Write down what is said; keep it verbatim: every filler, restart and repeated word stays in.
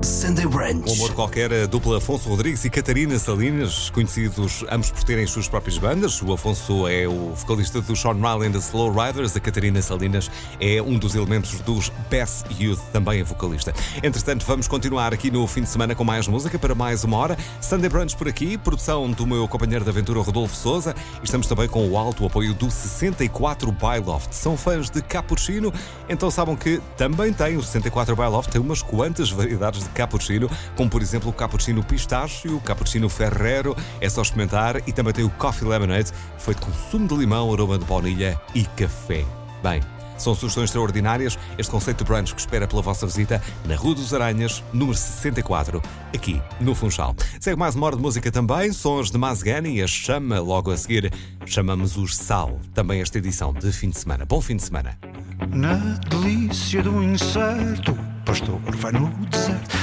Sunday Brunch. Um amor qualquer, a dupla Afonso Rodrigues e Catarina Salinas, conhecidos ambos por terem suas próprias bandas. O Afonso é o vocalista do Sean Riley and the Slow Riders, a Catarina Salinas é um dos elementos dos Bass Youth, também é vocalista. Entretanto, vamos continuar aqui no fim de semana com mais música para mais uma hora. Sunday Brunch por aqui, produção do meu companheiro de aventura Rodolfo Souza. E estamos também com o alto apoio do sessenta e quatro Byloft. São fãs de cappuccino, então sabem que também tem o sessenta e quatro Byloft, tem umas quantas variedades de cappuccino, como por exemplo o cappuccino pistacho, o cappuccino ferrero, é só experimentar, e também tem o Coffee Lemonade, feito com sumo de limão, aroma de baunilha e café. Bem, são sugestões extraordinárias, este conceito de brunch que espera pela vossa visita na Rua dos Aranhas, número sessenta e quatro, aqui no Funchal. Segue mais uma hora de música também, sons de Mazgani e a Chama, logo a seguir chamamos os Sal, também esta edição de fim de semana. Bom fim de semana. Na delícia do incerto, o pastor vai no deserto,